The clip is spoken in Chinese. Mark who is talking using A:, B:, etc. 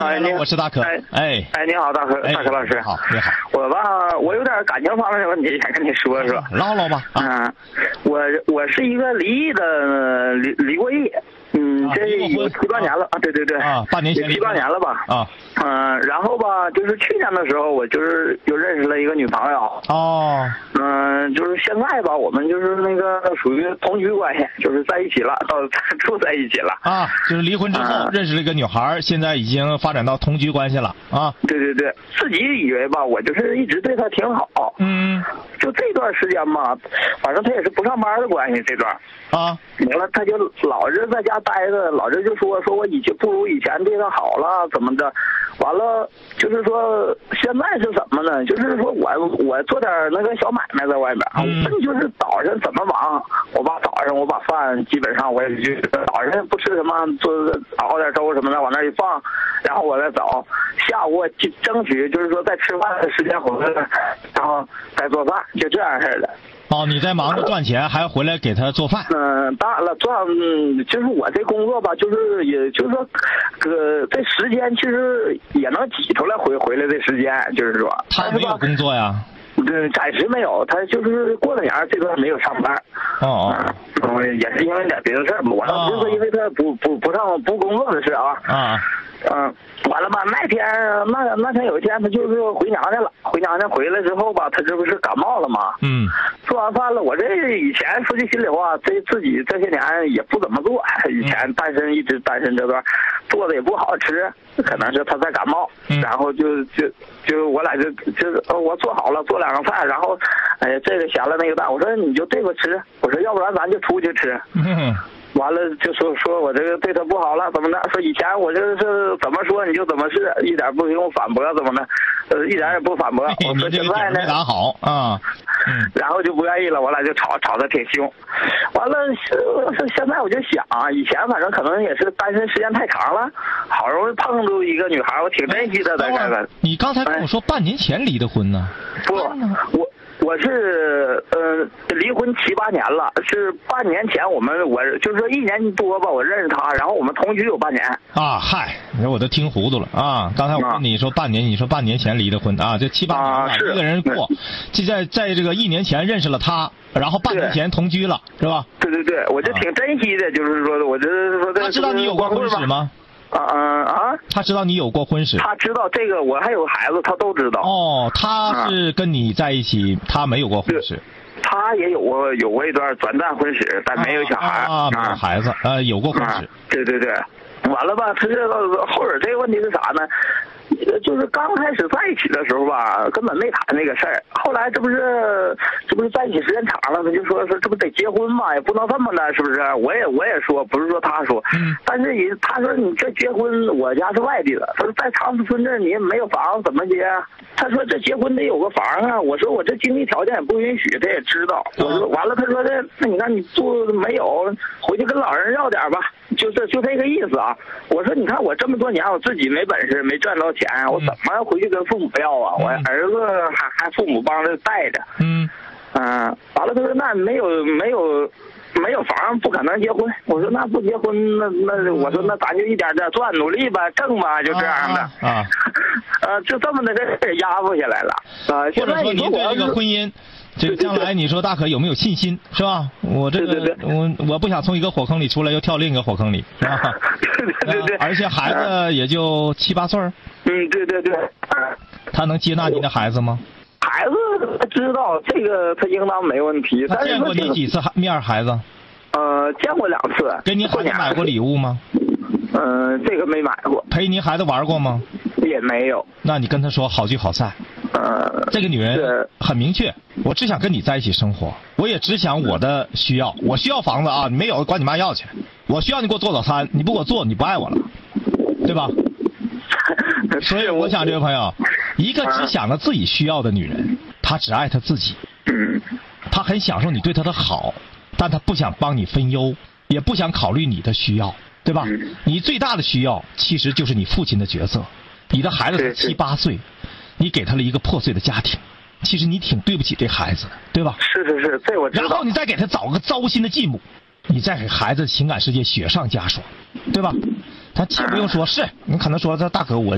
A: 哎，你好，
B: 我是大可。哎，
A: 你好，大可老师。
B: 好，你好。
A: 我有点感情方面的问题想跟你说说。
B: 唠唠吧。
A: 我是一个离异的，离过异。这有7、8年了啊，对。
B: 8年前
A: 7、8年了吧。然后吧，就是去年的时候，我就是又认识了一个女朋友。就是现在吧，我们就是那个属于同居关系，就是在一起了，住在一起了。
B: 就是离婚之后认识了一个女孩，现在已经发展到同居关系了啊。
A: 对，自己以为吧，我就是一直对她挺好。就这段时间吧，反正她也是不上班的关系，这段。完了，她就老是在家待着，老是就说我以前不如以前对她好了，怎么的？完了，就是说现在是什么呢？就是说我做点那个小买卖在外面，就是早上怎么忙，我把饭基本上我也就早上不吃什么，熬点粥什么的往那一放，然后我再走，下午我争取就是说在吃饭的时间回来，然后再做饭，就这样式的。
B: 你在忙着赚钱，还回来给他做饭？
A: 当然了，就是我这工作吧，就是也就是说，这时间其实也能挤出来回来的时间，就是说。
B: 他没有工作呀？
A: 对，暂时没有，他就是过了年这段没有上班。也是因为点别的事儿嘛，我倒不是因为他不工作的事啊。完了吧？那天有一天，他就是回娘家了。回娘家回来之后吧，他这不是感冒了吗？做完饭了，我这以前说句心里话，自己这些年也不怎么做。以前一直单身这段，做的也不好吃，可能是他在感冒。然后就我俩就我做好了，做2个菜，然后这个咸了那个淡，我说你就这个吃，我说要不然咱就出去吃。完了就说我这个对他不好了怎么的，说以前我这是怎么说你就怎么是，一点不用反驳怎么的，一点也不反驳。我说现在呢
B: 打好
A: 然后就不愿意了，我俩就吵得挺凶。完了现在我就想以前反正可能也是单身时间太长了，好容易碰到一个女孩，我挺珍惜的在这个。
B: 你刚才跟我说半年前离的婚呢？
A: 不，我是离婚7、8年了，是半年前我就是说1年多吧，我认识他，然后我们同居有半年。
B: 嗨，我都听糊涂了啊！刚才我跟你说半年，你说半年前离的婚啊，这7、8年了，一个人过，就在这个1年前认识了他，然后半年前同居了，是吧？
A: 对，我就挺珍惜的，就是说我就是说。
B: 他知道你有过婚史吗？他知道你有过婚史？
A: 他知道这个，我还有孩子，他都知道。
B: 他是跟你在一起，他没有过婚史。
A: 他也有过一段短暂婚史，但没有小孩
B: 没有孩子，有过婚史。
A: 对，完了吧？他这个后边这个问题是啥呢？就是刚开始在一起的时候吧，根本没谈这个事儿。后来这不是在一起时间长了，他就说这不得结婚嘛，也不能这么的，是不是？我也说，不是说他说，但是他说你这结婚，我家是外地的，他说在长子村这你也没有房子怎么结？他说这结婚得有个房啊。我说我这经济条件也不允许，他也知道。我说完了，他说那你看你住没有，回去跟老人要点吧，就这个意思啊。我说你看我这么多年我自己没本事，没赚着钱，我怎么要回去跟父母要啊？我儿子还父母帮着带着。完了他说那没有房不可能结婚。我说那不结婚那我说那咱就一点点赚，努力吧，挣吧，就这样的。就这么的给压服下来了。
B: 或者说您对这个婚姻，这个将来你说大可有没有信心，是吧？我这个我不想从一个火坑里出来又跳另一个火坑里，是吧？
A: 对。
B: 而且孩子也就7、8岁。
A: 对。
B: 他能接纳您的孩子吗？
A: 孩子他知道这个，他应当没问题。
B: 他见过你几次面孩子？
A: 见过2次。
B: 给你孩子买过礼物吗？
A: 这个没买过。
B: 陪你孩子玩过吗？
A: 也没有。
B: 那你跟他说好聚好散。这个女人很明确，我只想跟你在一起生活，我也只想我的需要，我需要房子啊，你没有管你妈要去，我需要你给我做早餐，你不给我做你不爱我了，对吧？所以我想这位朋友，一个只想着自己需要的女人，她只爱她自己，她很享受你对她的好，但她不想帮你分忧，也不想考虑你的需要，对吧？你最大的需要其实就是你父亲的角色，你的孩子才7、8岁，你给他了一个破碎的家庭，其实你挺对不起这孩子的，对吧？
A: 是，这我知道。
B: 然后你再给他找个糟心的继母，你再给孩子情感世界雪上加霜，对吧？他既不用说，是你可能说这大哥我